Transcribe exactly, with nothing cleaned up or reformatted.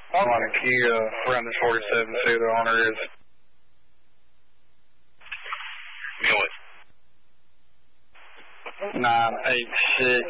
On a key, uh, around this forty-seven, see who the owner is. Go it. nine eight six